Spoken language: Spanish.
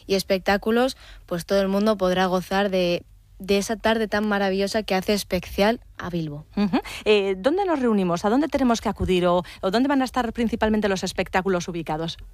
y espectáculos, pues todo el mundo podrá gozar de esa tarde tan maravillosa que hace especial a Bilbo. ¿Dónde nos reunimos? ¿A dónde tenemos que acudir? ¿O dónde van a estar principalmente los espectáculos ubicados?